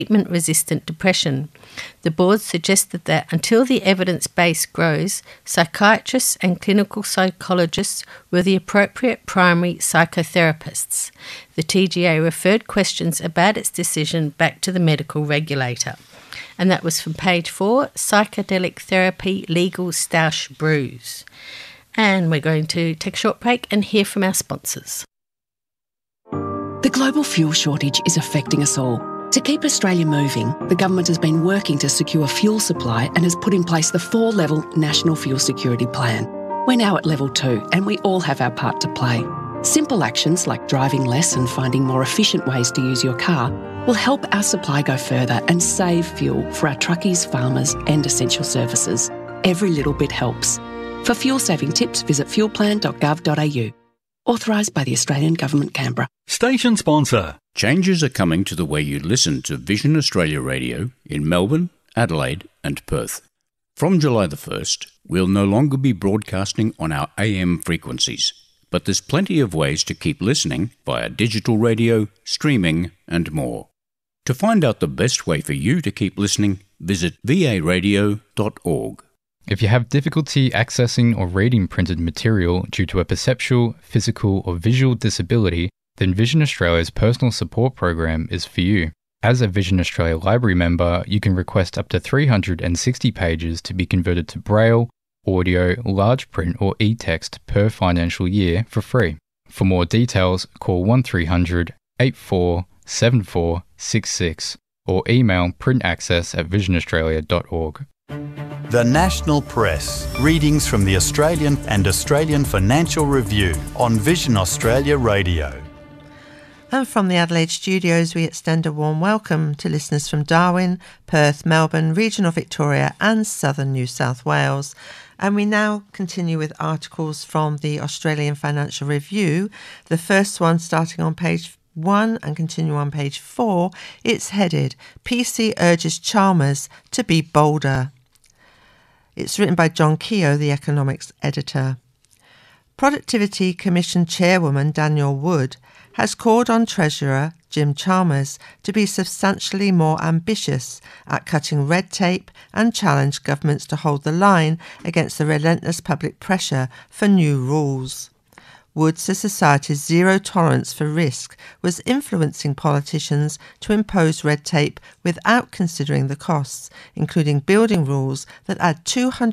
treatment-resistant depression. The board suggested that until the evidence base grows, psychiatrists and clinical psychologists were the appropriate primary psychotherapists. The TGA referred questions about its decision back to the medical regulator. And that was from page 4, Psychedelic Therapy Legal Stoush Brews. And we're going to take a short break and hear from our sponsors. The global fuel shortage is affecting us all. To keep Australia moving, the government has been working to secure fuel supply and has put in place the 4-level National Fuel Security Plan. We're now at level 2 and we all have our part to play. Simple actions like driving less and finding more efficient ways to use your car will help our supply go further and save fuel for our truckies, farmers and essential services. Every little bit helps. For fuel-saving tips, visit fuelplan.gov.au. Authorised by the Australian Government, Canberra. Station sponsor. Changes are coming to the way you listen to Vision Australia Radio in Melbourne, Adelaide and Perth. From July the 1st, we'll no longer be broadcasting on our AM frequencies, but there's plenty of ways to keep listening via digital radio, streaming and more. To find out the best way for you to keep listening, visit varadio.org. If you have difficulty accessing or reading printed material due to a perceptual, physical or visual disability, then Vision Australia's personal support program is for you. As a Vision Australia Library member, you can request up to 360 pages to be converted to Braille, audio, large print or e-text per financial year for free. For more details, call 1300 847466 or email printaccess@visionaustralia.org. The National Press. Readings from the Australian and Australian Financial Review on Vision Australia Radio. And from the Adelaide studios, we extend a warm welcome to listeners from Darwin, Perth, Melbourne, regional Victoria and southern New South Wales. And we now continue with articles from the Australian Financial Review. The first one starting on page 1 and continue on page 4. It's headed, PC urges Chalmers to be bolder. It's written by John Keogh, the economics editor. Productivity Commission Chairwoman Danielle Wood has called on Treasurer Jim Chalmers to be substantially more ambitious at cutting red tape and challenge governments to hold the line against the relentless public pressure for new rules. Wood says society's zero tolerance for risk was influencing politicians to impose red tape without considering the costs, including building rules that add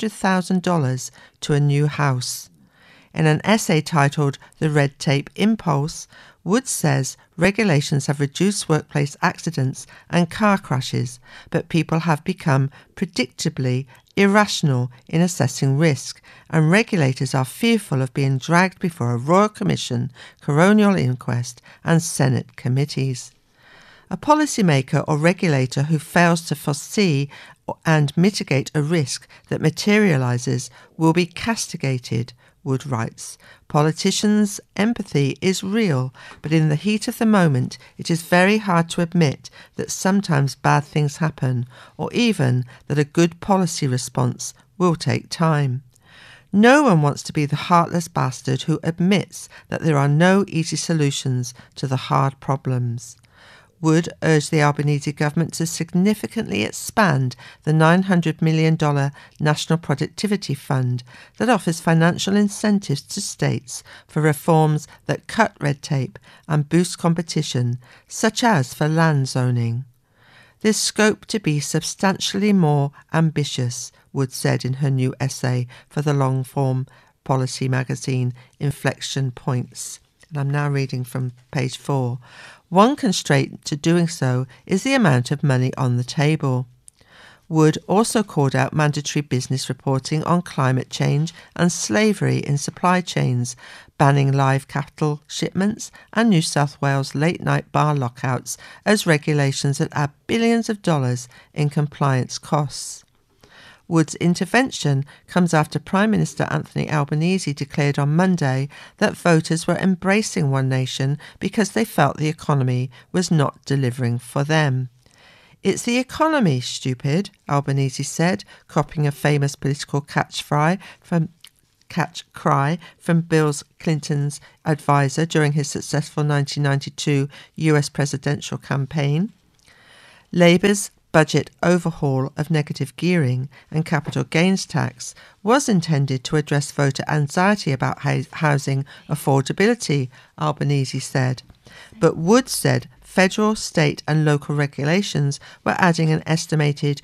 $200,000 to a new house. In an essay titled The Red Tape Impulse, Wood says regulations have reduced workplace accidents and car crashes, but people have become predictably irrational in assessing risk, and regulators are fearful of being dragged before a royal commission, coronial inquest and Senate committees. A policymaker or regulator who fails to foresee and mitigate a risk that materialises will be castigated, Wood writes. Politicians' empathy is real, but in the heat of the moment it is very hard to admit that sometimes bad things happen, or even that a good policy response will take time. No one wants to be the heartless bastard who admits that there are no easy solutions to the hard problems. Wood urged the Albanese government to significantly expand the $900 million National Productivity Fund that offers financial incentives to states for reforms that cut red tape and boost competition, such as for land zoning. There's scope to be substantially more ambitious, Wood said in her new essay for the long-form policy magazine Inflection Points. And I'm now reading from page 4. One constraint to doing so is the amount of money on the table. Wood also called out mandatory business reporting on climate change and slavery in supply chains, banning live cattle shipments and New South Wales late-night bar lockouts as regulations that add billions of dollars in compliance costs. Wood's intervention comes after Prime Minister Anthony Albanese declared on Monday that voters were embracing One Nation because they felt the economy was not delivering for them. "It's the economy, stupid," Albanese said, copying a famous political catch cry from Bill Clinton's advisor during his successful 1992 US presidential campaign. Labour's budget overhaul of negative gearing and capital gains tax was intended to address voter anxiety about housing affordability, Albanese said. But Wood said federal, state and local regulations were adding an estimated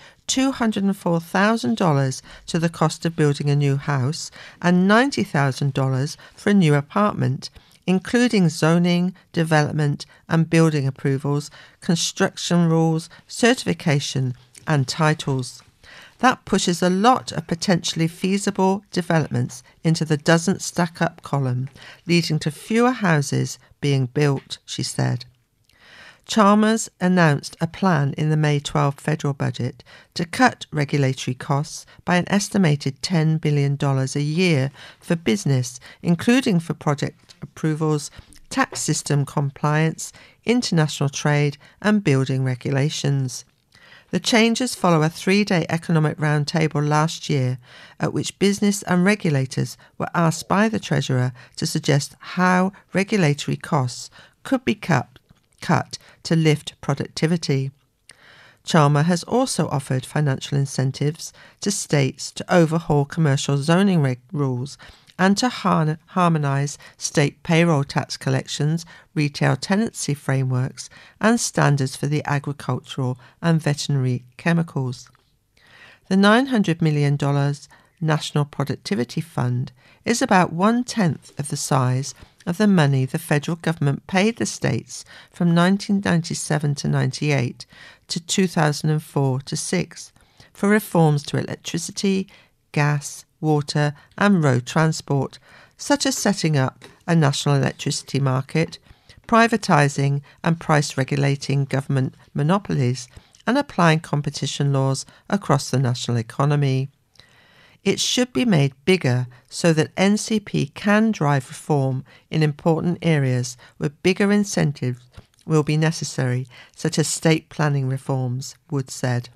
$204,000 to the cost of building a new house and $90,000 for a new apartment, including zoning, development and building approvals, construction rules, certification and titles. That pushes a lot of potentially feasible developments into the doesn't stack up column, leading to fewer houses being built, she said. Chalmers announced a plan in the May 12 federal budget to cut regulatory costs by an estimated $10 billion a year for business, including for project approvals, tax system compliance, international trade and building regulations. The changes follow a 3-day economic roundtable last year at which business and regulators were asked by the Treasurer to suggest how regulatory costs could be cut to lift productivity. Chalmers has also offered financial incentives to states to overhaul commercial zoning rules and to harmonise state payroll tax collections, retail tenancy frameworks and standards for the agricultural and veterinary chemicals. The $900 million National Productivity Fund is about 1/10 of the size of the money the federal government paid the states from 1997 to 98 to 2004 to 6 for reforms to electricity, gas, water and road transport, such as setting up a national electricity market, privatising and price regulating government monopolies, and applying competition laws across the national economy. It should be made bigger so that NCP can drive reform in important areas where bigger incentives will be necessary, such as state planning reforms, Wood said.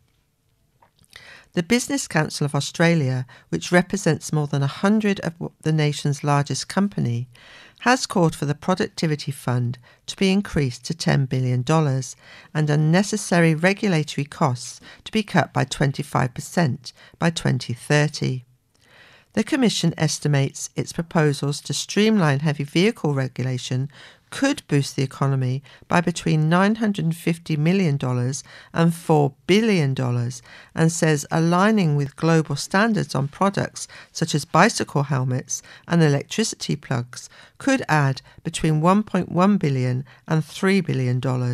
The Business Council of Australia, which represents more than 100 of the nation's largest companies, has called for the Productivity Fund to be increased to $10 billion and unnecessary regulatory costs to be cut by 25% by 2030. The Commission estimates its proposals to streamline heavy vehicle regulation could boost the economy by between $950 million and $4 billion and says aligning with global standards on products such as bicycle helmets and electricity plugs could add between $1.1 billion and $3 billion.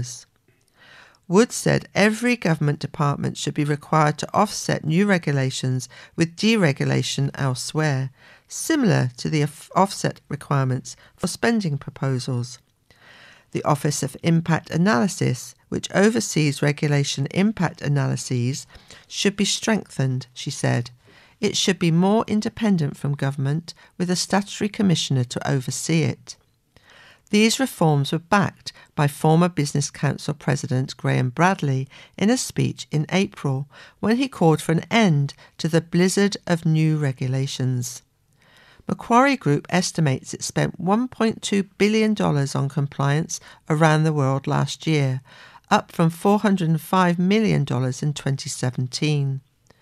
Wood said every government department should be required to offset new regulations with deregulation elsewhere, similar to the offset requirements for spending proposals. The Office of Impact Analysis, which oversees regulation impact analyses, should be strengthened, she said. It should be more independent from government, with a statutory commissioner to oversee it. These reforms were backed by former Business Council President Graham Bradley in a speech in April, when he called for an end to the blizzard of new regulations. Macquarie Group estimates it spent $1.2 billion on compliance around the world last year, up from $405 million in 2017.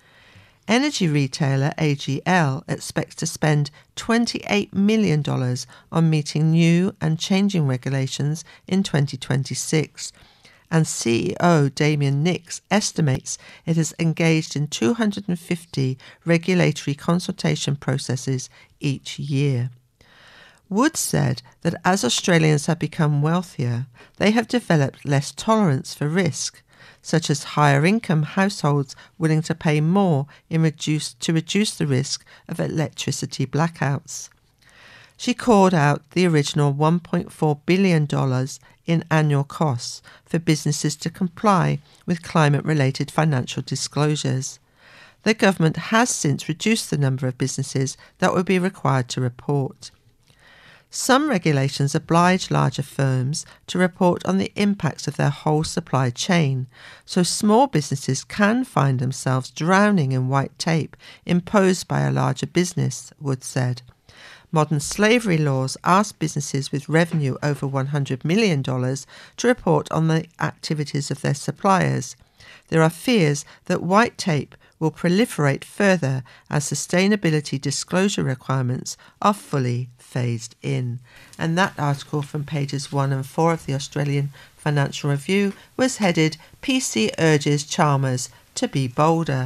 Energy retailer AGL expects to spend $28 million on meeting new and changing regulations in 2026, and CEO Damien Nicks estimates it has engaged in 250 regulatory consultation processes each year. Wood said that as Australians have become wealthier, they have developed less tolerance for risk, such as higher income households willing to pay more to reduce the risk of electricity blackouts. She called out the original $1.4 billion in annual costs for businesses to comply with climate-related financial disclosures. The government has since reduced the number of businesses that would be required to report. Some regulations oblige larger firms to report on the impacts of their whole supply chain, so small businesses can find themselves drowning in white tape imposed by a larger business, Wood said. Modern slavery laws ask businesses with revenue over $100 million to report on the activities of their suppliers, there are fears that white tape will proliferate further as sustainability disclosure requirements are fully phased in. And that article from pages 1 and 4 of the Australian Financial Review was headed PC urges Chalmers to be bolder.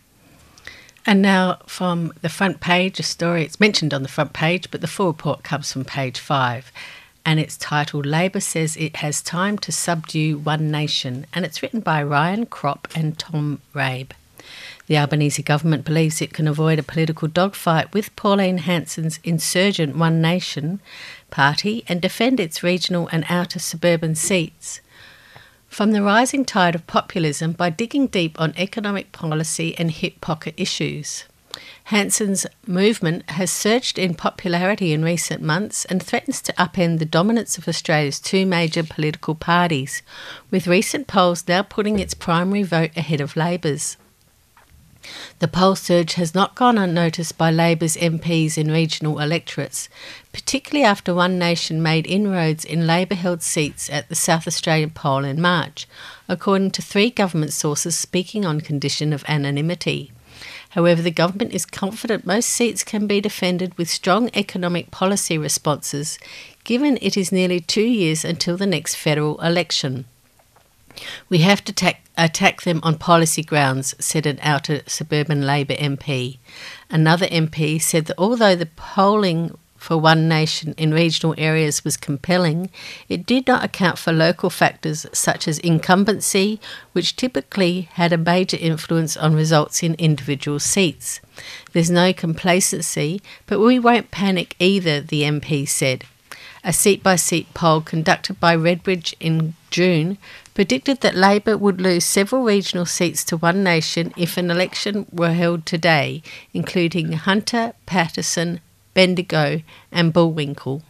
And now from the front page, a story, it's mentioned on the front page, but the full report comes from page 5. And it's titled, Labor Says It Has Time to Subdue One Nation. And it's written by Ryan Kropp and Tom Rabe. The Albanese government believes it can avoid a political dogfight with Pauline Hanson's insurgent One Nation party and defend its regional and outer suburban seats from the rising tide of populism by digging deep on economic policy and hip pocket issues. Hanson's movement has surged in popularity in recent months and threatens to upend the dominance of Australia's two major political parties, with recent polls now putting its primary vote ahead of Labor's. The poll surge has not gone unnoticed by Labor's MPs in regional electorates, particularly after One Nation made inroads in Labor-held seats at the South Australian poll in March, according to 3 government sources speaking on condition of anonymity. However, the government is confident most seats can be defended with strong economic policy responses, given it is nearly 2 years until the next federal election. We have to attack them on policy grounds, said an outer suburban Labor MP. Another MP said that although the polling for One Nation in regional areas was compelling, it did not account for local factors such as incumbency, which typically had a major influence on results in individual seats. There's no complacency, but we won't panic either, the MP said. A seat-by-seat poll conducted by Redbridge in June predicted that Labor would lose several regional seats to One Nation if an election were held today, including Hunter, Patterson, Bendigo and Bullwinkle.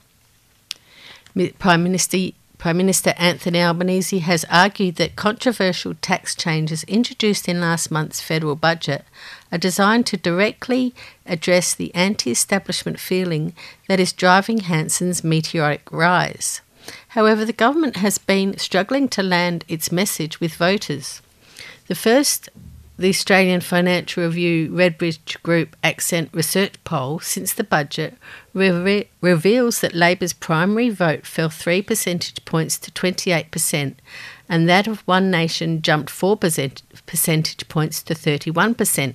Prime Minister Anthony Albanese has argued that controversial tax changes introduced in last month's federal budget are designed to directly address the anti-establishment feeling that is driving Hanson's meteoric rise. However, the government has been struggling to land its message with voters. The Australian Financial Review Redbridge Group Accent Research poll since the budget reveals that Labor's primary vote fell 3 percentage points to 28%, and that of One Nation jumped 4 percentage points to 31%.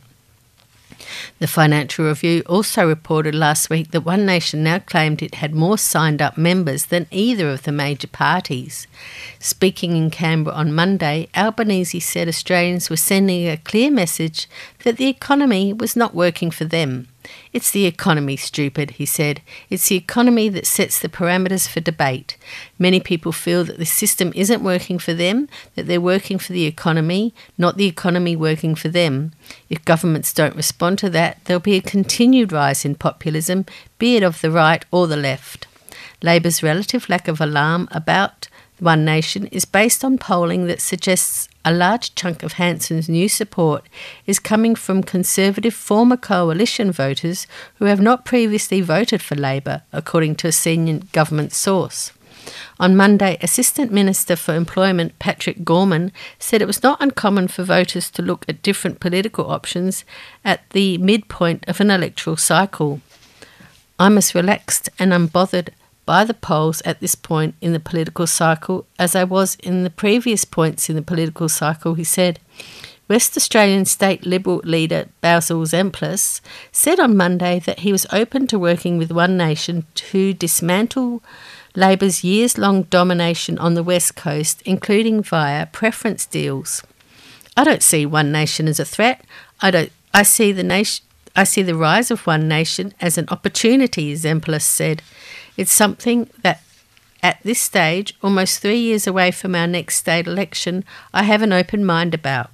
The Financial Review also reported last week that One Nation now claimed it had more signed-up members than either of the major parties. Speaking in Canberra on Monday, Albanese said Australians were sending a clear message that the economy was not working for them. It's the economy, stupid, he said. It's the economy that sets the parameters for debate. Many people feel that the system isn't working for them, that they're working for the economy, not the economy working for them. If governments don't respond to that, there'll be a continued rise in populism, be it of the right or the left. Labor's relative lack of alarm about One Nation is based on polling that suggests a large chunk of Hanson's new support is coming from Conservative former coalition voters who have not previously voted for Labor, according to a senior government source. On Monday, Assistant Minister for Employment Patrick Gorman said it was not uncommon for voters to look at different political options at the midpoint of an electoral cycle. I'm as relaxed and unbothered by the polls at this point in the political cycle as I was in the previous points in the political cycle, he said. West Australian State Liberal leader Basil Zemplis said on Monday that he was open to working with One Nation to dismantle Labor's years-long domination on the West Coast, including via preference deals. I don't see One Nation as a threat. I see the rise of One Nation as an opportunity, Zemplis said. It's something that, at this stage, almost 3 years away from our next state election, I have an open mind about.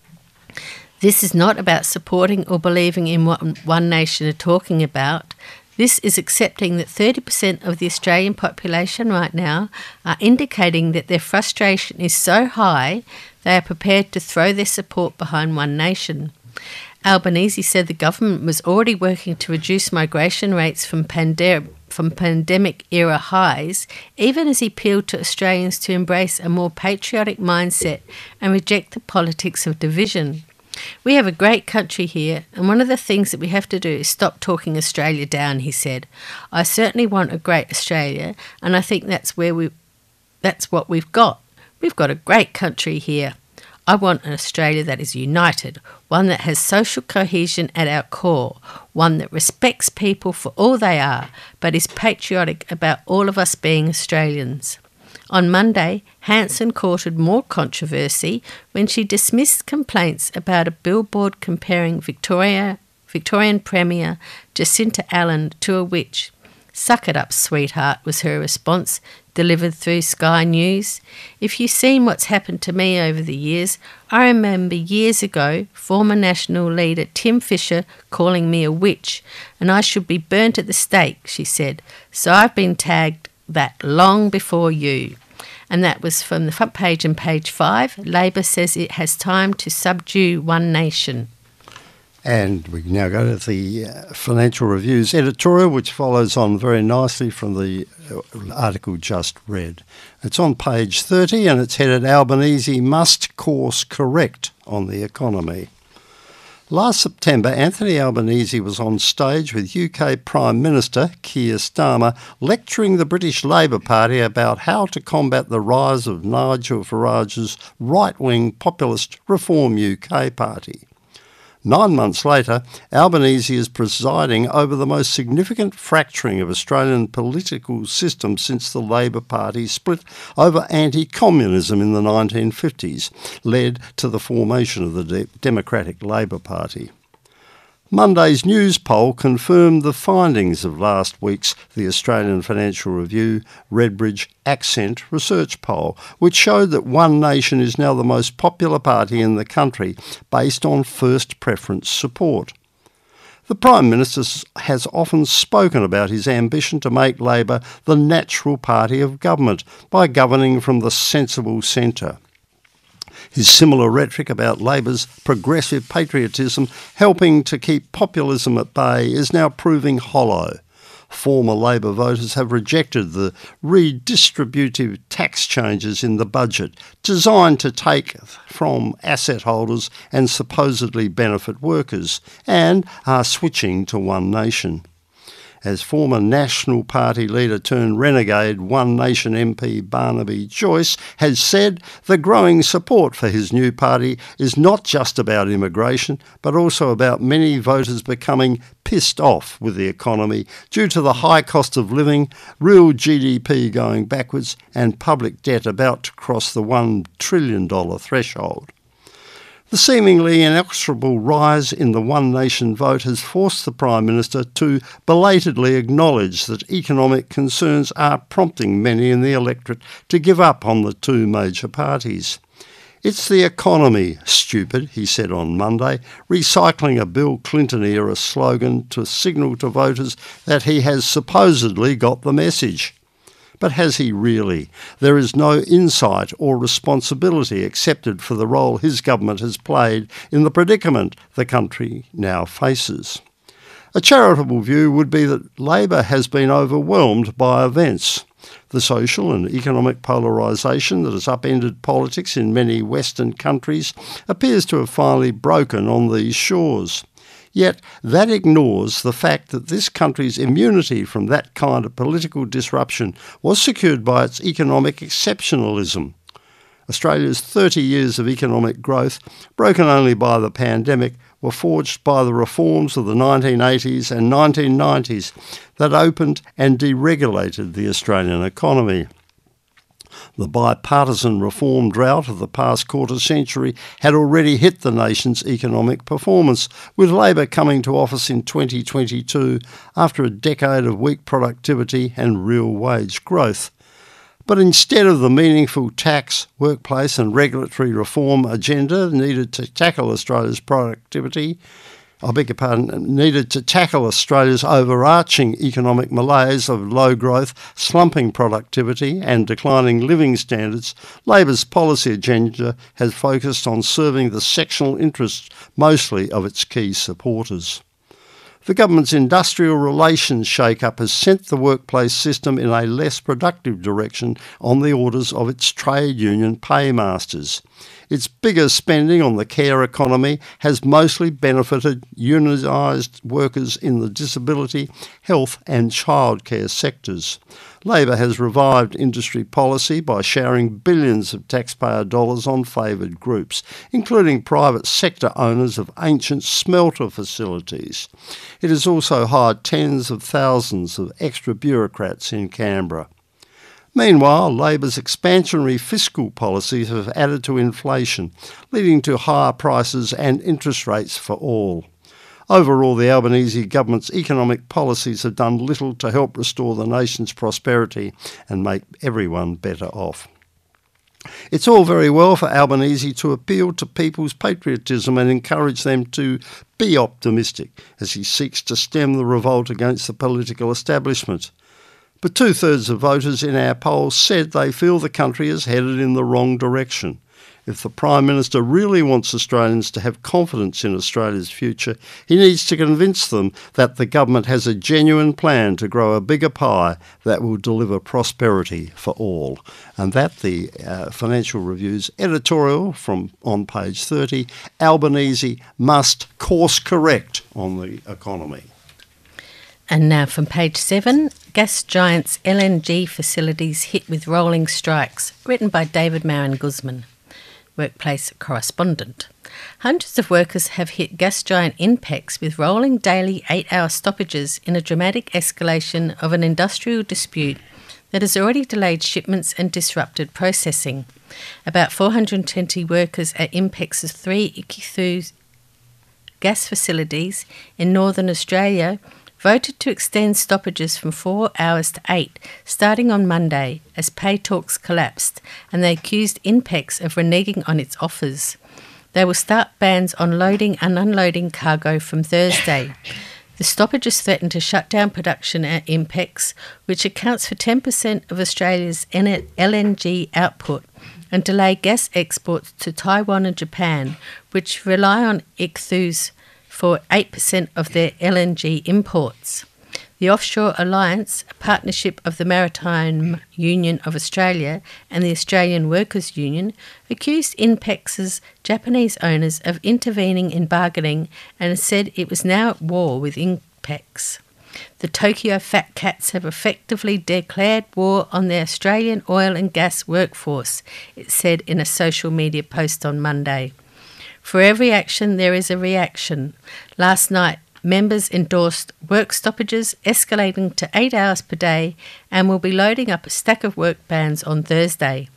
This is not about supporting or believing in what One Nation are talking about. This is accepting that 30% of the Australian population right now are indicating that their frustration is so high they are prepared to throw their support behind One Nation. Albanese said the government was already working to reduce migration rates from from pandemic-era highs, even as he appealed to Australians to embrace a more patriotic mindset and reject the politics of division. We have a great country here, and one of the things that we have to do is stop talking Australia down, he said. I certainly want a great Australia, and I think that's what we've got. We've got a great country here. I want an Australia that is united, one that has social cohesion at our core, one that respects people for all they are, but is patriotic about all of us being Australians. On Monday, Hanson courted more controversy when she dismissed complaints about a billboard comparing Victorian Premier Jacinta Allen to a witch. "Suck it up, sweetheart," was her response, delivered through Sky News. "If you've seen what's happened to me over the years, I remember years ago former National leader Tim Fischer calling me a witch, and I should be burnt at the stake," she said. "So I've been tagged that long before you." And that was from the front page and page 5. Labor says it has time to subdue one nation. And we now go to the Financial Review's editorial, which follows on very nicely from the article just read. It's on page 30 and it's headed "Albanese must course correct on the economy." Last September, Anthony Albanese was on stage with UK Prime Minister Keir Starmer lecturing the British Labour Party about how to combat the rise of Nigel Farage's right-wing populist Reform UK Party. 9 months later, Albanese is presiding over the most significant fracturing of Australian political system since the Labor Party split over anti-communism in the 1950s, led to the formation of the Democratic Labor Party. Monday's news poll confirmed the findings of last week's The Australian Financial Review Redbridge Accent Research Poll, which showed that One Nation is now the most popular party in the country based on first preference support. The Prime Minister has often spoken about his ambition to make Labor the natural party of government by governing from the sensible centre. His similar rhetoric about Labor's progressive patriotism helping to keep populism at bay is now proving hollow. Former Labor voters have rejected the redistributive tax changes in the budget designed to take from asset holders and supposedly benefit workers, and are switching to One Nation. As former National Party leader turned renegade One Nation MP Barnaby Joyce has said, the growing support for his new party is not just about immigration, but also about many voters becoming pissed off with the economy due to the high cost of living, real GDP going backwards, and public debt about to cross the $1 trillion threshold. The seemingly inexorable rise in the One Nation vote has forced the Prime Minister to belatedly acknowledge that economic concerns are prompting many in the electorate to give up on the two major parties. "It's the economy, stupid," he said on Monday, recycling a Bill Clinton-era slogan to signal to voters that he has supposedly got the message. But has he really? There is no insight or responsibility accepted for the role his government has played in the predicament the country now faces. A charitable view would be that Labor has been overwhelmed by events. The social and economic polarisation that has upended politics in many Western countries appears to have finally broken on these shores. Yet that ignores the fact that this country's immunity from that kind of political disruption was secured by its economic exceptionalism. Australia's 30 years of economic growth, broken only by the pandemic, were forged by the reforms of the 1980s and 1990s that opened and deregulated the Australian economy. The bipartisan reform drought of the past quarter century had already hit the nation's economic performance, with Labor coming to office in 2022 after a decade of weak productivity and real wage growth. But instead of the meaningful tax, workplace and regulatory reform agenda needed to tackle Australia's overarching economic malaise of low growth, slumping productivity and declining living standards, Labor's policy agenda has focused on serving the sectional interests mostly of its key supporters. The government's industrial relations shake-up has sent the workplace system in a less productive direction on the orders of its trade union paymasters. Its bigger spending on the care economy has mostly benefited unionised workers in the disability, health and childcare sectors. Labor has revived industry policy by showering billions of taxpayer dollars on favoured groups, including private sector owners of ancient smelter facilities. It has also hired tens of thousands of extra bureaucrats in Canberra. Meanwhile, Labor's expansionary fiscal policies have added to inflation, leading to higher prices and interest rates for all. Overall, the Albanese government's economic policies have done little to help restore the nation's prosperity and make everyone better off. It's all very well for Albanese to appeal to people's patriotism and encourage them to be optimistic as he seeks to stem the revolt against the political establishment. But 2/3 of voters in our polls said they feel the country is headed in the wrong direction. If the Prime Minister really wants Australians to have confidence in Australia's future, he needs to convince them that the government has a genuine plan to grow a bigger pie that will deliver prosperity for all. And that the Financial Review's editorial from on page 30, Albanese must course correct on the economy. And now from page 7, gas giants' LNG facilities hit with rolling strikes, written by David Marin Guzman, workplace correspondent. Hundreds of workers have hit gas giant INPEX with rolling daily 8-hour stoppages in a dramatic escalation of an industrial dispute that has already delayed shipments and disrupted processing. About 420 workers at INPEX's 3 Ichthus gas facilities in northern Australia voted to extend stoppages from 4 hours to 8, starting on Monday, as pay talks collapsed, and they accused INPEX of reneging on its offers. They will start bans on loading and unloading cargo from Thursday. The stoppages threaten to shut down production at INPEX, which accounts for 10% of Australia's LNG output, and delay gas exports to Taiwan and Japan, which rely on Ichthus for 8% of their LNG imports. The Offshore Alliance, a partnership of the Maritime Union of Australia and the Australian Workers' Union, accused INPEX's Japanese owners of intervening in bargaining and said it was now at war with INPEX. The Tokyo Fat Cats have effectively declared war on the Australian oil and gas workforce, it said in a social media post on Monday. For every action, there is a reaction. Last night, members endorsed work stoppages escalating to 8 hours per day and will be loading up a stack of work bans on Thursday.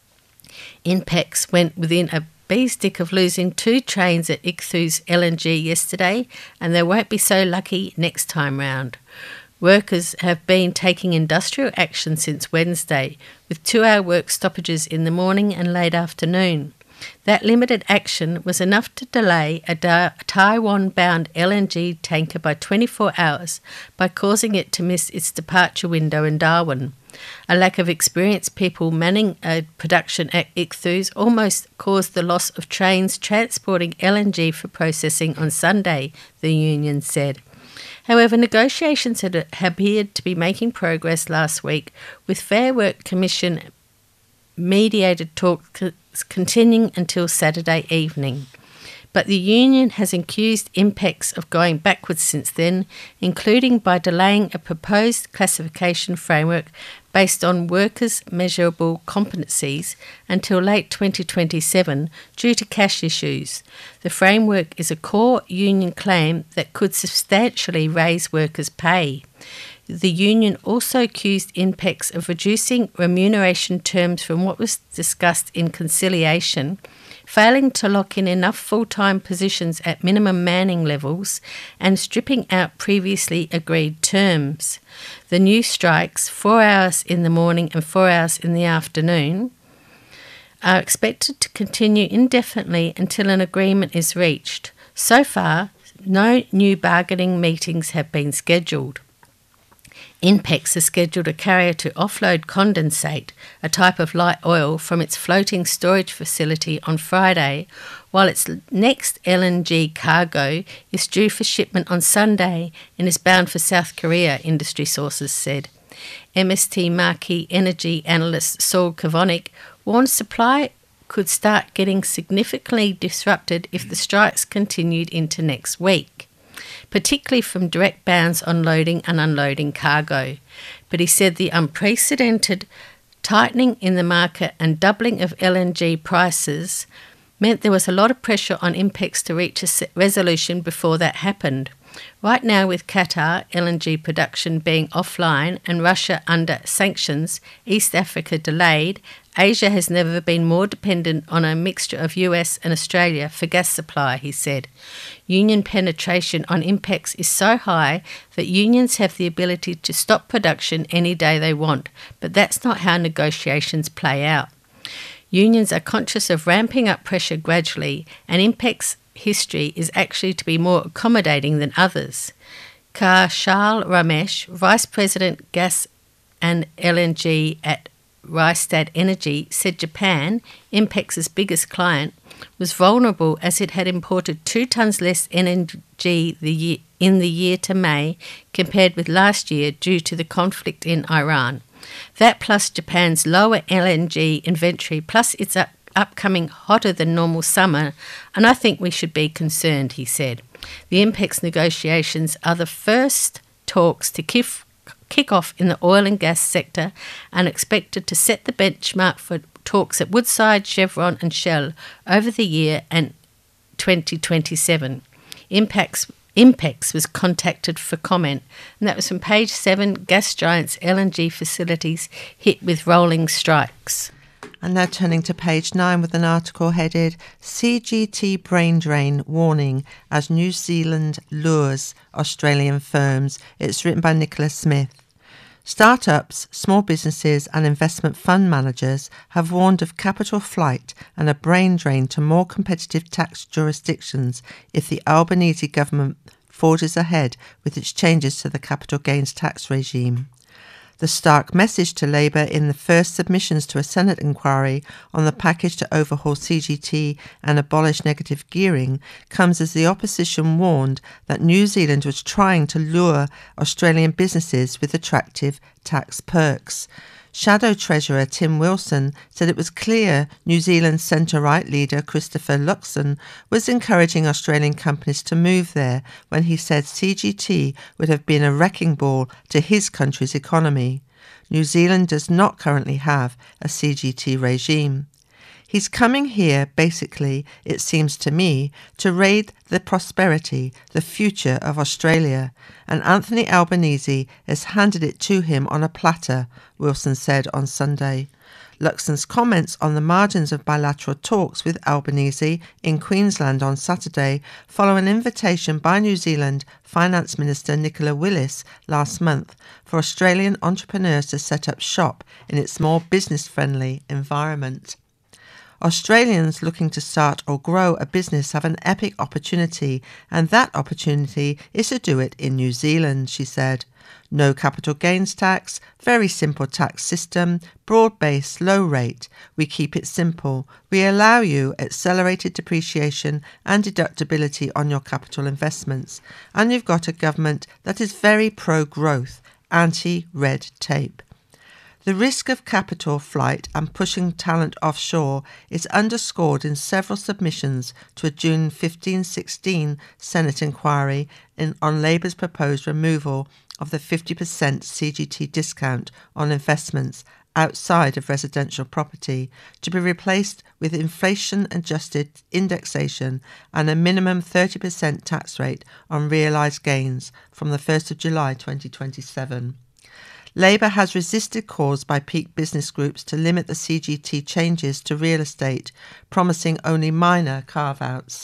INPEX went within a bee's dick of losing 2 trains at Ichthus LNG yesterday, and they won't be so lucky next time round. Workers have been taking industrial action since Wednesday, with 2-hour work stoppages in the morning and late afternoon. That limited action was enough to delay a Taiwan-bound LNG tanker by 24 hours by causing it to miss its departure window in Darwin. A lack of experienced people manning a production at Ichthus almost caused the loss of trains transporting LNG for processing on Sunday, the union said. However, negotiations had appeared to be making progress last week, with Fair Work Commission mediated talks continuing until Saturday evening. But the union has accused INPEX of going backwards since then, including by delaying a proposed classification framework based on workers' measurable competencies until late 2027 due to cash issues. The framework is a core union claim that could substantially raise workers' pay. The union also accused INPEX of reducing remuneration terms from what was discussed in conciliation, failing to lock in enough full-time positions at minimum manning levels, and stripping out previously agreed terms. The new strikes, 4 hours in the morning and 4 hours in the afternoon, are expected to continue indefinitely until an agreement is reached. So far, no new bargaining meetings have been scheduled. INPEX has scheduled a carrier to offload condensate, a type of light oil, from its floating storage facility on Friday, while its next LNG cargo is due for shipment on Sunday and is bound for South Korea, industry sources said. MST Marquee energy analyst Saul Kavonik warned supply could start getting significantly disrupted if the strikes continued into next week, particularly from direct bans on loading and unloading cargo. But he said the unprecedented tightening in the market and doubling of LNG prices meant there was a lot of pressure on INPEX to reach a resolution before that happened. Right now, with Qatar LNG production being offline and Russia under sanctions, East Africa delayed, Asia has never been more dependent on a mixture of US and Australia for gas supply, he said. Union penetration on INPEX is so high that unions have the ability to stop production any day they want, but that's not how negotiations play out. Unions are conscious of ramping up pressure gradually, and INPEX history is actually to be more accommodating than others. Charles Ramesh, Vice President Gas and LNG at Rystad Energy, said Japan, INPEX's biggest client, was vulnerable as it had imported 2 tonnes less LNG in the year to May compared with last year due to the conflict in Iran. That plus Japan's lower LNG inventory plus its upcoming hotter than normal summer, and I think we should be concerned, he said. The INPEX negotiations are the first talks to kick off in the oil and gas sector and expected to set the benchmark for talks at Woodside, Chevron and Shell over the year and 2027. INPEX was contacted for comment, and that was from page 7, gas giants' LNG facilities hit with rolling strikes. And now turning to page 9 with an article headed CGT Brain Drain Warning as New Zealand Lures Australian Firms. It's written by Nicholas Smith. Startups, small businesses and investment fund managers have warned of capital flight and a brain drain to more competitive tax jurisdictions if the Albanese government forges ahead with its changes to the capital gains tax regime. The stark message to Labour in the first submissions to a Senate inquiry on the package to overhaul CGT and abolish negative gearing comes as the opposition warned that New Zealand was trying to lure Australian businesses with attractive tax perks. Shadow Treasurer Tim Wilson said it was clear New Zealand centre-right leader Christopher Luxon was encouraging Australian companies to move there when he said CGT would have been a wrecking ball to his country's economy. New Zealand does not currently have a CGT regime. He's coming here, basically, it seems to me, to raid the prosperity, the future of Australia, and Anthony Albanese has handed it to him on a platter, Wilson said on Sunday. Luxon's comments on the margins of bilateral talks with Albanese in Queensland on Saturday follow an invitation by New Zealand Finance Minister Nicola Willis last month for Australian entrepreneurs to set up shop in its more business-friendly environment. Australians looking to start or grow a business have an epic opportunity, and that opportunity is to do it in New Zealand, she said. No capital gains tax, very simple tax system, broad-based, low rate. We keep it simple. We allow you accelerated depreciation and deductibility on your capital investments. And you've got a government that is very pro-growth, anti-red tape. The risk of capital flight and pushing talent offshore is underscored in several submissions to a June 15-16 Senate inquiry on Labour's proposed removal of the 50% CGT discount on investments outside of residential property to be replaced with inflation-adjusted indexation and a minimum 30% tax rate on realised gains from the 1st of July 2027. Labour has resisted calls by peak business groups to limit the CGT changes to real estate, promising only minor carve-outs.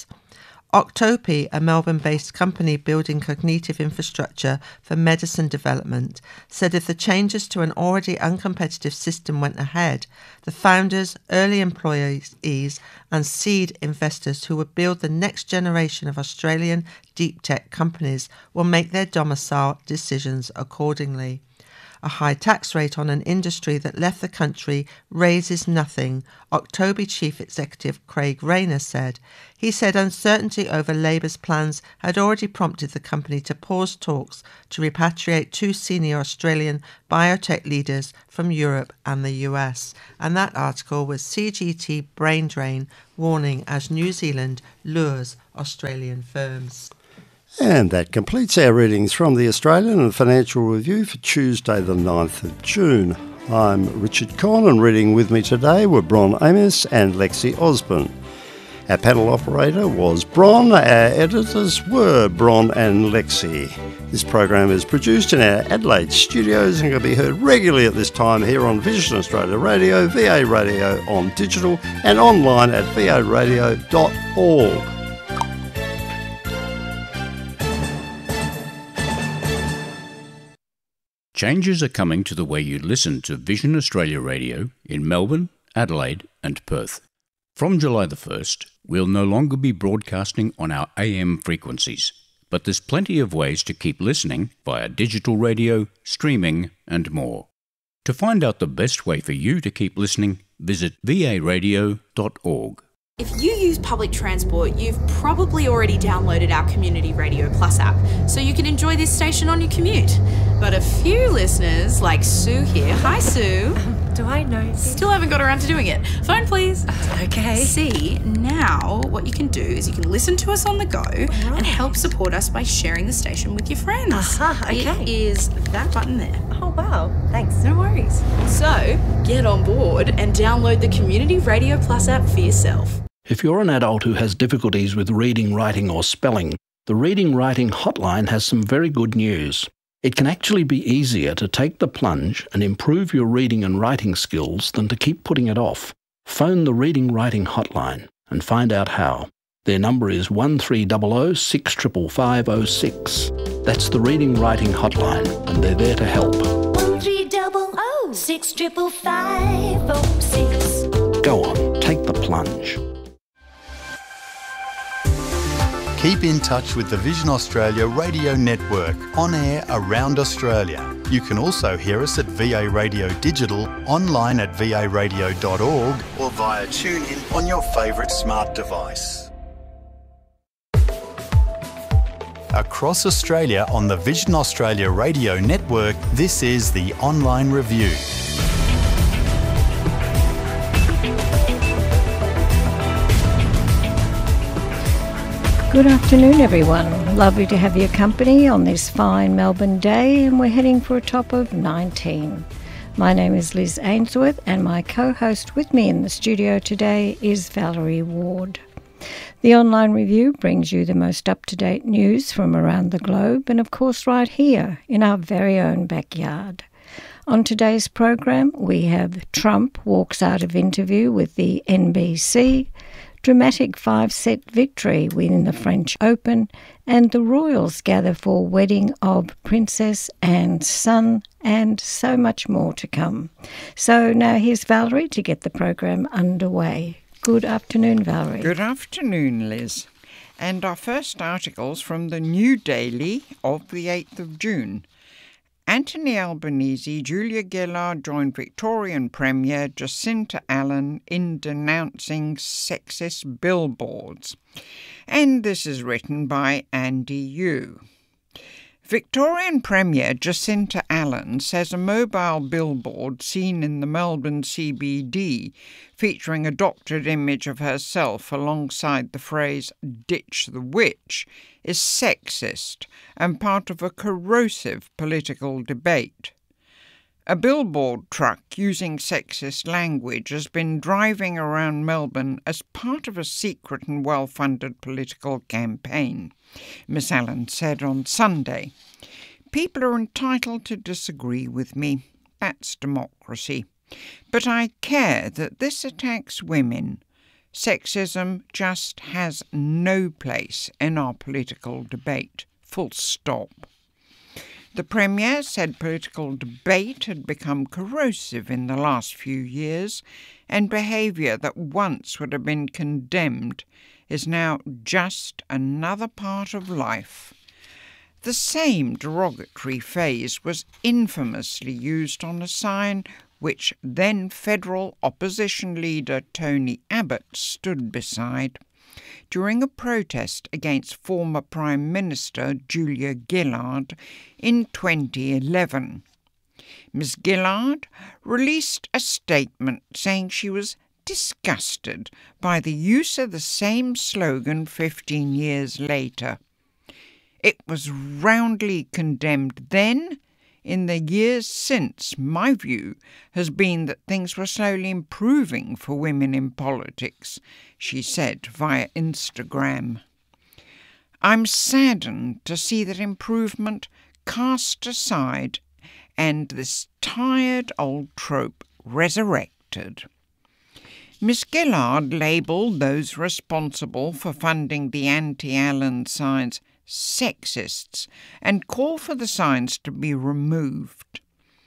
Octopi, a Melbourne-based company building cognitive infrastructure for medicine development, said if the changes to an already uncompetitive system went ahead, the founders, early employees and seed investors who would build the next generation of Australian deep tech companies will make their domicile decisions accordingly. A high tax rate on an industry that left the country raises nothing, October Chief Executive Craig Rayner said. He said uncertainty over Labour's plans had already prompted the company to pause talks to repatriate 2 senior Australian biotech leaders from Europe and the US. And that article was CGT Brain Drain warning as New Zealand lures Australian firms. And that completes our readings from the Australian and Financial Review for Tuesday the 9th of June. I'm Richard Conn, and reading with me today were Bron Amos and Lexi Osborne. Our panel operator was Bron. Our editors were Bron and Lexi. This program is produced in our Adelaide studios and can be heard regularly at this time here on Vision Australia Radio, VA Radio on digital, and online at varadio.org. Changes are coming to the way you listen to Vision Australia Radio in Melbourne, Adelaide and Perth. From July the 1st, we'll no longer be broadcasting on our AM frequencies, but there's plenty of ways to keep listening via digital radio, streaming and more. To find out the best way for you to keep listening, visit varadio.org. If you use public transport, you've probably already downloaded our Community Radio Plus app, so you can enjoy this station on your commute. But a few listeners, like Sue here, hi Sue. Do I know? Still haven't got around to doing it. Phone please. Okay. See, now what you can do is you can listen to us on the go and help support us by sharing the station with your friends. Okay. It is that button there. Oh wow, thanks. No worries. So, get on board and download the Community Radio Plus app for yourself. If you're an adult who has difficulties with reading, writing or spelling, the Reading Writing Hotline has some very good news. It can actually be easier to take the plunge and improve your reading and writing skills than to keep putting it off. Phone the Reading Writing Hotline and find out how. Their number is 1300 65506. That's the Reading Writing Hotline, and they're there to help. 1300 65506. Go on, take the plunge. Keep in touch with the Vision Australia radio network, on air around Australia. You can also hear us at VA Radio Digital, online at varadio.org or via TuneIn on your favourite smart device. Across Australia on the Vision Australia radio network, this is the Online Review. Good afternoon, everyone. Lovely to have your company on this fine Melbourne day, and we're heading for a top of 19. My name is Liz Ainsworth, and my co-host with me in the studio today is Valerie Ward. The Online Review brings you the most up-to-date news from around the globe, and of course right here in our very own backyard. On today's program, we have Trump walks out of interview with the NBC, dramatic 5-set victory win the French Open, and the royals gather for wedding of Princess Anne's son, and so much more to come. So now here's Valerie to get the program underway. Good afternoon, Valerie. Good afternoon, Liz. And our first article's from the New Daily of the 8th of June. Anthony Albanese, Julia Gillard joined Victorian Premier Jacinta Allan in denouncing sexist billboards. And this is written by Andy Yu. Victorian Premier Jacinta Allan says a mobile billboard seen in the Melbourne CBD featuring a doctored image of herself alongside the phrase "ditch the witch" is sexist and part of a corrosive political debate. A billboard truck using sexist language has been driving around Melbourne as part of a secret and well-funded political campaign, Miss Allan said on Sunday. People are entitled to disagree with me. That's democracy. But I care that this attacks women. Sexism just has no place in our political debate. Full stop. The Premier said political debate had become corrosive in the last few years, and behaviour that once would have been condemned is now just another part of life. The same derogatory phrase was infamously used on a sign which then federal opposition leader Tony Abbott stood beside during a protest against former Prime Minister Julia Gillard in 2011. Ms. Gillard released a statement saying she was disgusted by the use of the same slogan 15 years later. It was roundly condemned then. In the years since, my view has been that things were slowly improving for women in politics, she said via Instagram. I'm saddened to see that improvement cast aside and this tired old trope resurrected. Miss Gillard labelled those responsible for funding the anti-Allen signs sexists and called for the signs to be removed.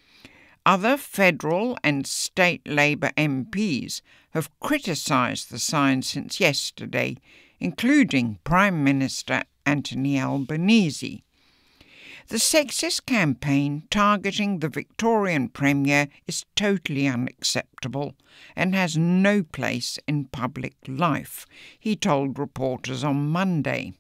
Other federal and state Labour MPs have criticised the signs since yesterday, including Prime Minister Anthony Albanese. The sexist campaign targeting the Victorian Premier is totally unacceptable and has no place in public life, he told reporters on Monday.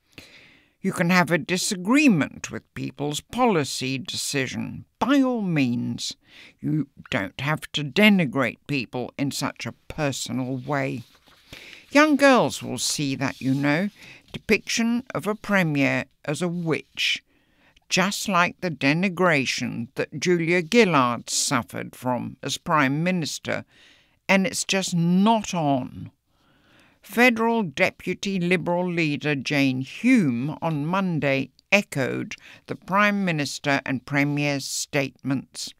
You can have a disagreement with people's policy decision, by all means. You don't have to denigrate people in such a personal way. Young girls will see that, you know, depiction of a premier as a witch, just like the denigration that Julia Gillard suffered from as Prime Minister, and it's just not on. Federal Deputy Liberal leader Jane Hume on Monday echoed the Prime Minister and Premier's statements.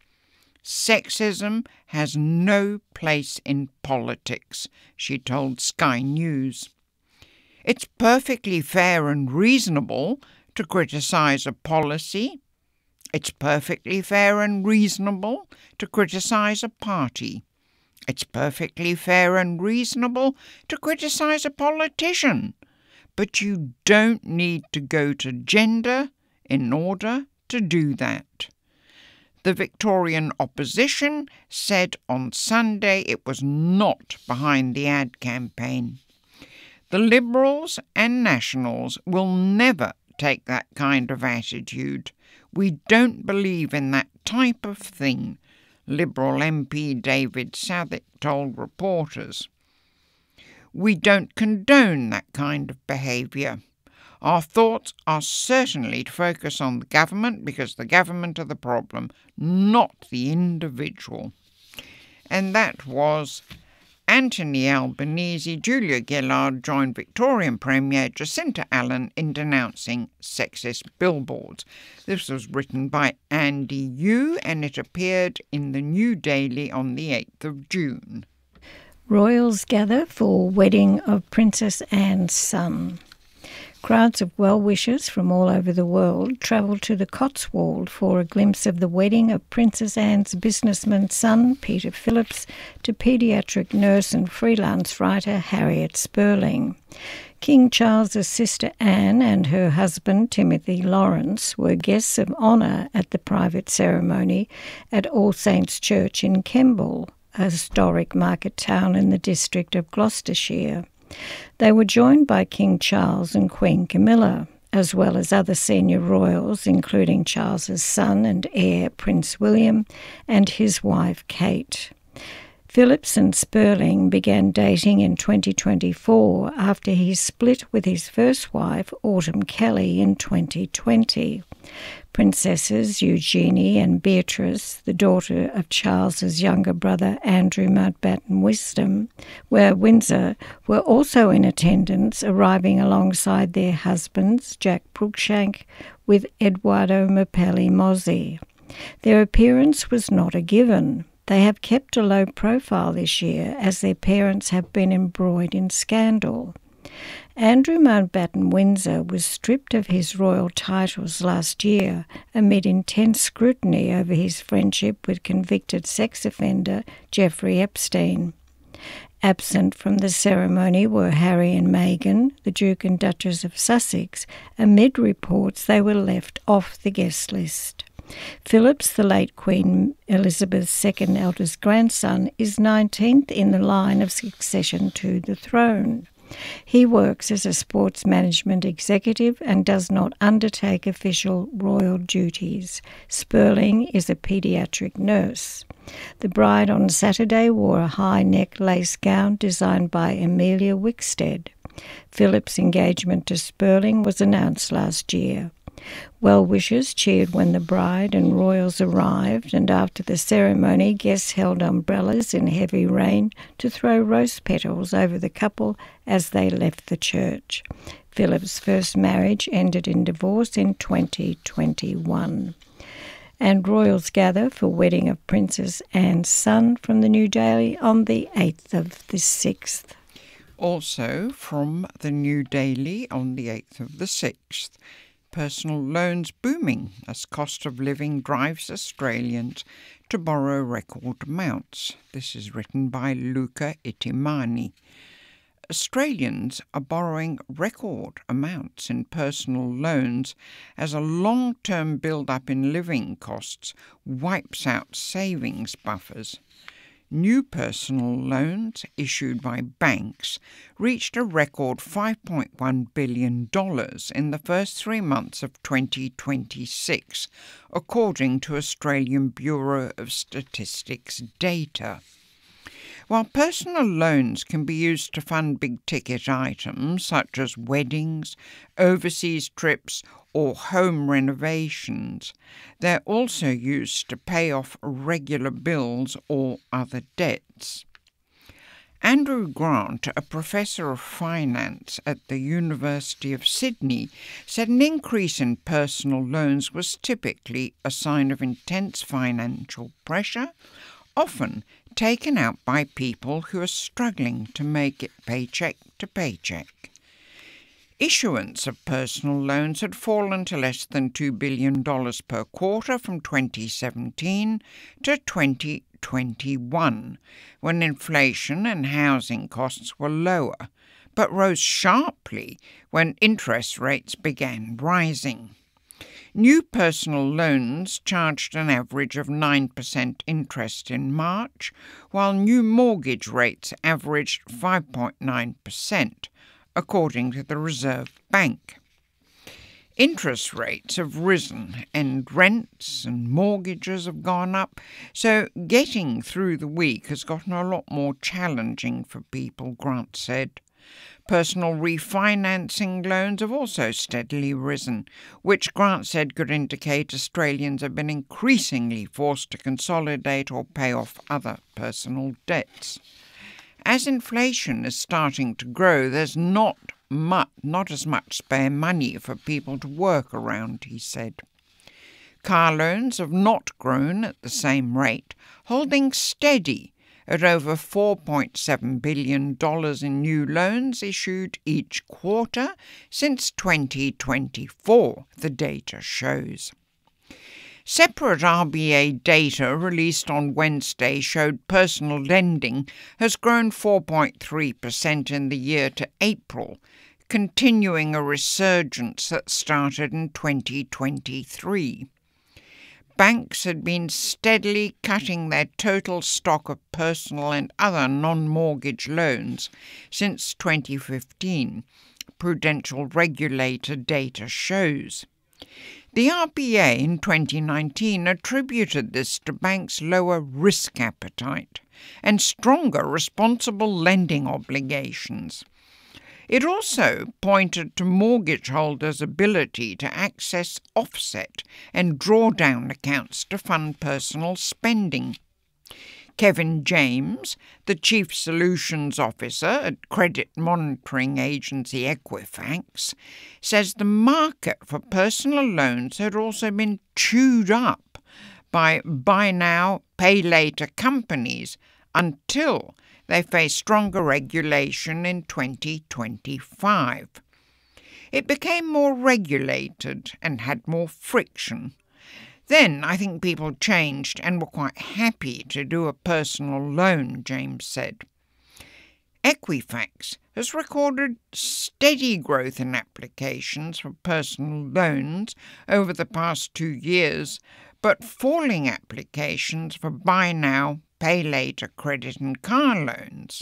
Sexism has no place in politics, she told Sky News. It's perfectly fair and reasonable to criticise a policy. It's perfectly fair and reasonable to criticise a party. It's perfectly fair and reasonable to criticise a politician, but you don't need to go to gender in order to do that. The Victorian opposition said on Sunday it was not behind the ad campaign. The Liberals and Nationals will never take that kind of attitude. We don't believe in that type of thing, Liberal MP David Southwick told reporters. We don't condone that kind of behaviour. Our thoughts are certainly to focus on the government because the government are the problem, not the individual. And that was Anthony Albanese. Julia Gillard joined Victorian Premier Jacinta Allen in denouncing sexist billboards. This was written by Andy Yu and it appeared in the New Daily on the 8th of June. Royals gather for wedding of Princess Anne's son. Crowds of well-wishers from all over the world travelled to the Cotswold for a glimpse of the wedding of Princess Anne's businessman son, Peter Phillips, to paediatric nurse and freelance writer Harriet Spurling. King Charles's sister Anne and her husband Timothy Lawrence were guests of honour at the private ceremony at All Saints Church in Kemble, a historic market town in the district of Gloucestershire. They were joined by King Charles and Queen Camilla, as well as other senior royals, including Charles's son and heir Prince William and his wife Kate. Phillips and Spurling began dating in 2024 after he split with his first wife, Autumn Kelly, in 2020. Princesses Eugenie and Beatrice, the daughter of Charles's younger brother Andrew Mountbatten Windsor, were also in attendance, arriving alongside their husbands, Jack Cruikshank with Edoardo Mapelli Mozzi. Their appearance was not a given. They have kept a low profile this year as their parents have been embroiled in scandal. Andrew Mountbatten Windsor was stripped of his royal titles last year amid intense scrutiny over his friendship with convicted sex offender Jeffrey Epstein. Absent from the ceremony were Harry and Meghan, the Duke and Duchess of Sussex, amid reports they were left off the guest list. Phillips, the late Queen Elizabeth's second eldest grandson, is 19th in the line of succession to the throne. He works as a sports management executive and does not undertake official royal duties. Sperling is a paediatric nurse. The bride on Saturday wore a high-neck lace gown designed by Amelia Wickstead. Philip's engagement to Sperling was announced last year. Well-wishers cheered when the bride and royals arrived, and after the ceremony, guests held umbrellas in heavy rain to throw rose petals over the couple as they left the church. Philip's first marriage ended in divorce in 2021. And royals gather for wedding of Princess Anne's son from the New Daily on the 8th of the 6th. Also from the New Daily on the 8th of the 6th. Personal loans booming as cost of living drives Australians to borrow record amounts. This is written by Luca Itimani. Australians are borrowing record amounts in personal loans as a long-term build-up in living costs wipes out savings buffers. New personal loans issued by banks reached a record $5.1 billion in the first 3 months of 2026, according to Australian Bureau of Statistics data. While personal loans can be used to fund big-ticket items such as weddings, overseas trips or home renovations, they're also used to pay off regular bills or other debts. Andrew Grant, a professor of finance at the University of Sydney, said an increase in personal loans was typically a sign of intense financial pressure, often taken out by people who are struggling to make it paycheck to paycheck. Issuance of personal loans had fallen to less than $2 billion per quarter from 2017 to 2021, when inflation and housing costs were lower, but rose sharply when interest rates began rising. New personal loans charged an average of 9% interest in March, while new mortgage rates averaged 5.9%, according to the Reserve Bank. Interest rates have risen and rents and mortgages have gone up, so getting through the week has gotten a lot more challenging for people, Grant said. Personal refinancing loans have also steadily risen, which Grant said could indicate Australians have been increasingly forced to consolidate or pay off other personal debts. As inflation is starting to grow, there's not as much spare money for people to work around, he said. Car loans have not grown at the same rate, holding steady at over $4.7 billion in new loans issued each quarter since 2024, the data shows. Separate RBA data released on Wednesday showed personal lending has grown 4.3% in the year to April, continuing a resurgence that started in 2023. Banks had been steadily cutting their total stock of personal and other non-mortgage loans since 2015, prudential regulator data shows. The RBA in 2019 attributed this to banks' lower risk appetite and stronger responsible lending obligations. It also pointed to mortgage holders' ability to access offset and drawdown accounts to fund personal spending. Kevin James, the Chief Solutions Officer at credit monitoring agency Equifax, says the market for personal loans had also been chewed up by buy now, pay later companies until they face stronger regulation in 2025. It became more regulated and had more friction. Then I think people changed and were quite happy to do a personal loan, James said. Equifax has recorded steady growth in applications for personal loans over the past 2 years, but falling applications for buy now, pay later credit and car loans.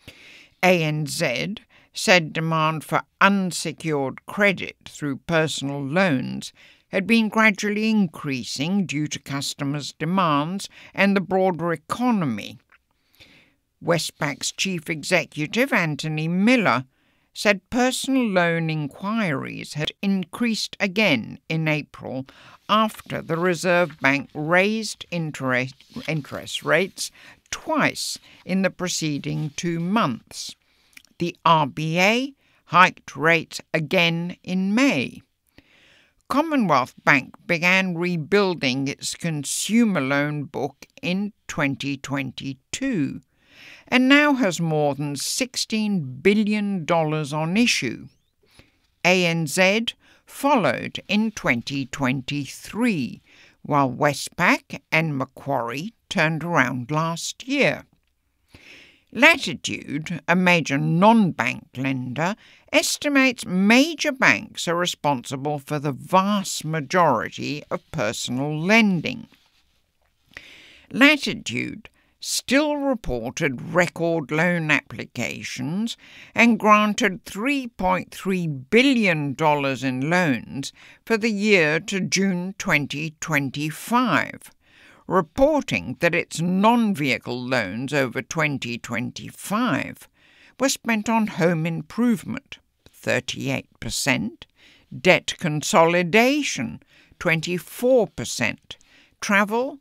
ANZ said demand for unsecured credit through personal loans had been gradually increasing due to customers' demands and the broader economy. Westpac's chief executive, Anthony Miller, said personal loan inquiries had increased again in April after the Reserve Bank raised interest rates twice in the preceding 2 months. The RBA hiked rates again in May. Commonwealth Bank began rebuilding its consumer loan book in 2022 and now has more than $16 billion on issue. ANZ followed in 2023, while Westpac and Macquarie turned around last year. Latitude, a major non-bank lender, estimates major banks are responsible for the vast majority of personal lending. Latitude still reported record loan applications and granted $3.3 billion in loans for the year to June 2025, reporting that its non-vehicle loans over 2025 were spent on home improvement, 38%, debt consolidation, 24%, travel,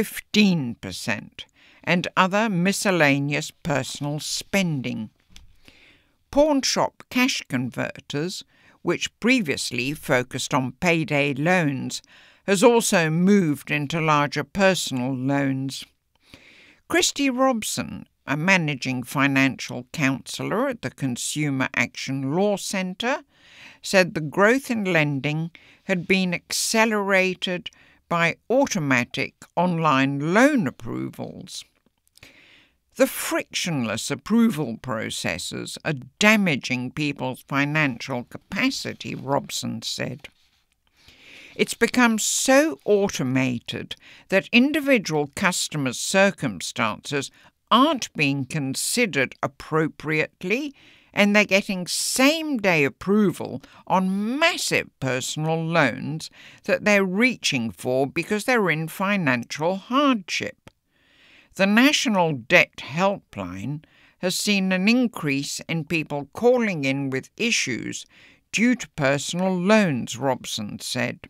15%, and other miscellaneous personal spending. Pawnshop cash converters, which previously focused on payday loans, has also moved into larger personal loans. Christy Robson, a managing financial counsellor at the Consumer Action Law Centre, said the growth in lending had been accelerated by automatic online loan approvals. The frictionless approval processes are damaging people's financial capacity, Robson said. It's become so automated that individual customers' circumstances aren't being considered appropriately, and they're getting same-day approval on massive personal loans that they're reaching for because they're in financial hardship. The National Debt Helpline has seen an increase in people calling in with issues due to personal loans, Robson said.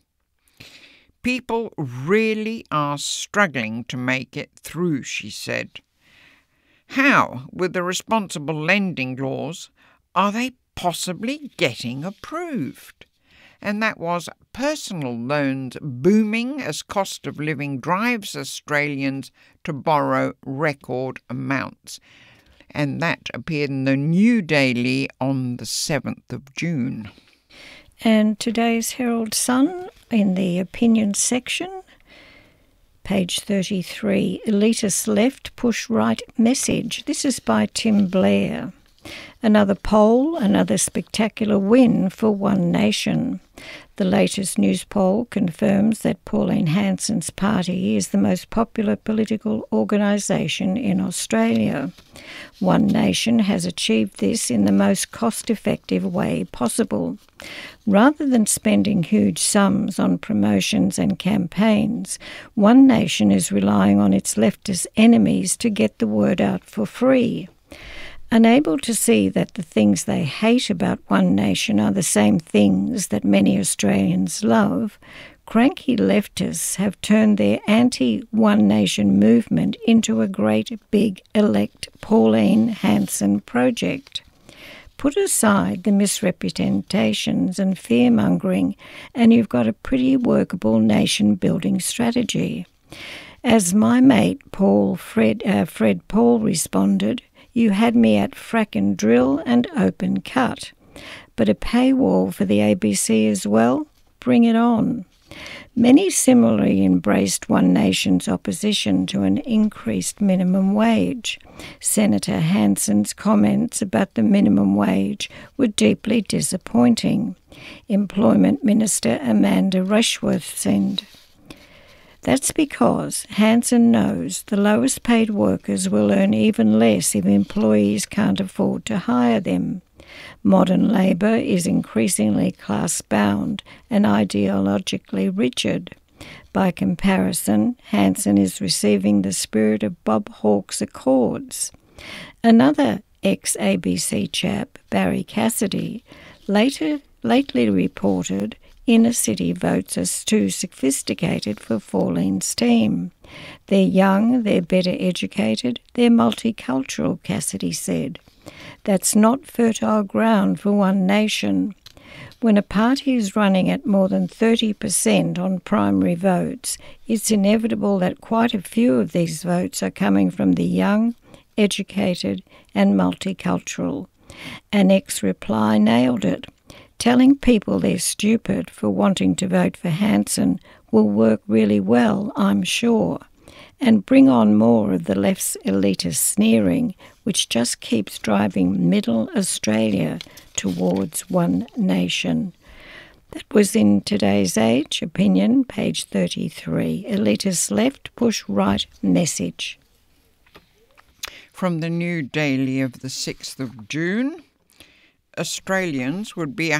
People really are struggling to make it through, she said. How, with the responsible lending laws, are they possibly getting approved? And that was personal loans booming as cost of living drives Australians to borrow record amounts. And that appeared in the New Daily on the 7th of June. And today's Herald Sun, in the opinion section, page 33, Elitist Left Push Right Message. This is by Tim Blair. Another poll, another spectacular win for One Nation. The latest news poll confirms that Pauline Hanson's party is the most popular political organisation in Australia. One Nation has achieved this in the most cost-effective way possible. Rather than spending huge sums on promotions and campaigns, One Nation is relying on its leftist enemies to get the word out for free. Unable to see that the things they hate about One Nation are the same things that many Australians love, cranky leftists have turned their anti-One Nation movement into a great big elect Pauline Hanson project. Put aside the misrepresentations and fear-mongering, and you've got a pretty workable nation-building strategy. As my mate Fred Paul responded, "You had me at frack and drill and open cut. But a paywall for the ABC as well? Bring it on." Many similarly embraced One Nation's opposition to an increased minimum wage. Senator Hansen's comments about the minimum wage were deeply disappointing. Employment Minister Amanda Rushworth said, "That's because Hansen knows the lowest paid workers will earn even less if employees can't afford to hire them. Modern labour is increasingly class-bound and ideologically rigid. By comparison, Hansen is receiving the spirit of Bob Hawke's Accords." Another ex-ABC chap, Barry Cassidy, lately reported inner city votes are too sophisticated for Pauline's team. "They're young, they're better educated, they're multicultural," Cassidy said. "That's not fertile ground for One Nation. When a party is running at more than 30% on primary votes, it's inevitable that quite a few of these votes are coming from the young, educated and multicultural." An ex-reply nailed it. "Telling people they're stupid for wanting to vote for Hansen will work really well, I'm sure, and bring on more of the left's elitist sneering, which just keeps driving middle Australia towards One Nation." That was in Today's Age opinion, page 33. Elitist left push right message. From the New Daily of the 6th of June, Australians would be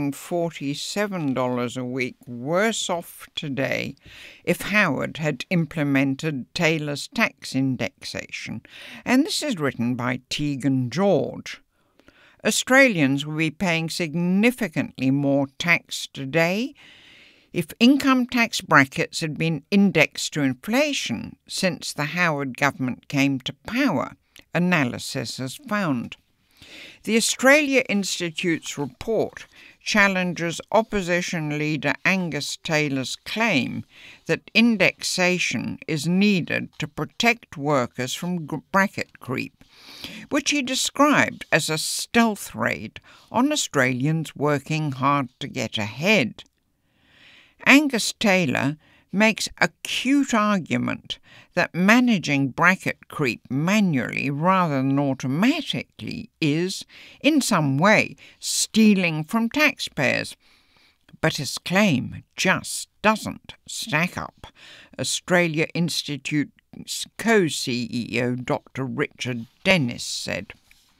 $147 a week worse off today if Howard had implemented Taylor's tax indexation. And this is written by Tegan George. Australians would be paying significantly more tax today if income tax brackets had been indexed to inflation since the Howard government came to power, analysis has found. The Australia Institute's report challenges opposition leader Angus Taylor's claim that indexation is needed to protect workers from bracket creep, which he described as a stealth raid on Australians working hard to get ahead. Angus Taylor makes a cute argument that managing bracket creep manually rather than automatically is, in some way, stealing from taxpayers. But his claim just doesn't stack up, Australia Institute's co-CEO Dr. Richard Dennis said.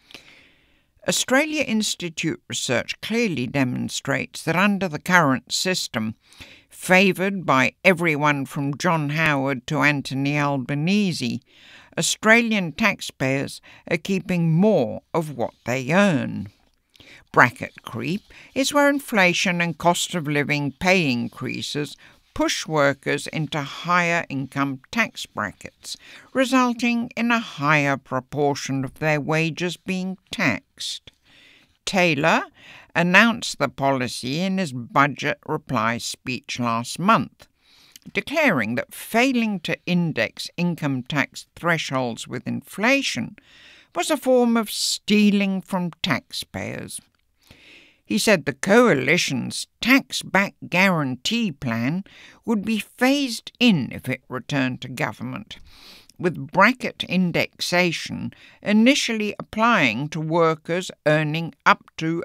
Australia Institute research clearly demonstrates that under the current system, favoured by everyone from John Howard to Anthony Albanese, Australian taxpayers are keeping more of what they earn. Bracket creep is where inflation and cost of living pay increases push workers into higher income tax brackets, resulting in a higher proportion of their wages being taxed. Taylor announced the policy in his budget reply speech last month, declaring that failing to index income tax thresholds with inflation was a form of stealing from taxpayers. He said the coalition's tax-back guarantee plan would be phased in if it returned to government, with bracket indexation initially applying to workers earning up to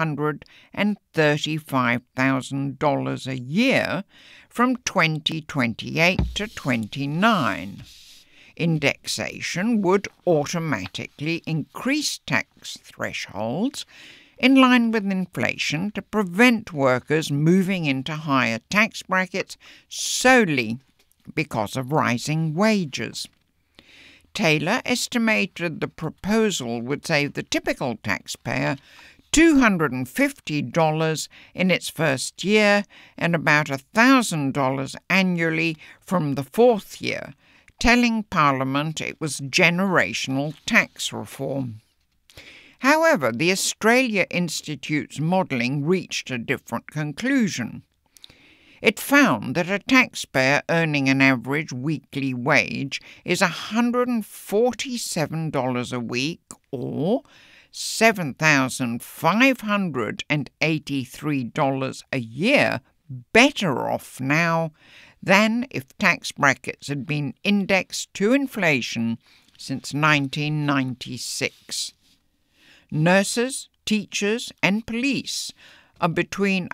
$135,000 a year from 2028 to 29. Indexation would automatically increase tax thresholds in line with inflation to prevent workers moving into higher tax brackets solely because of rising wages. Taylor estimated the proposal would save the typical taxpayer $250 in its first year and about $1,000 annually from the fourth year, telling Parliament it was generational tax reform. However, the Australia Institute's modelling reached a different conclusion. It found that a taxpayer earning an average weekly wage is $147 a week or $7,583 a year better off now than if tax brackets had been indexed to inflation since 1996. Nurses, teachers and police are between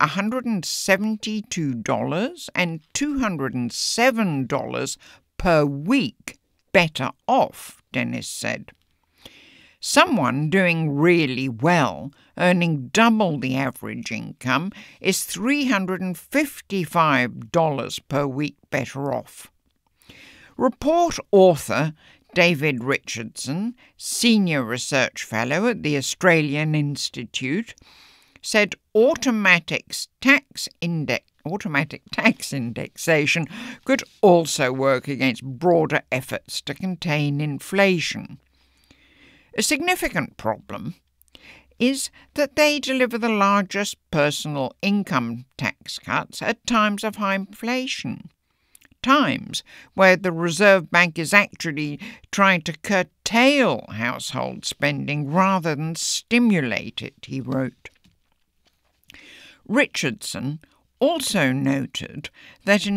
$172 and $207 per week better off, Dennis said. Someone doing really well, earning double the average income, is $355 per week better off. Report author David Richardson, Senior Research Fellow at the Australian Institute, said automatic tax indexation could also work against broader efforts to contain inflation. A significant problem is that they deliver the largest personal income tax cuts at times of high inflation, times where the Reserve Bank is actually trying to curtail household spending rather than stimulate it, he wrote. Richardson also noted that an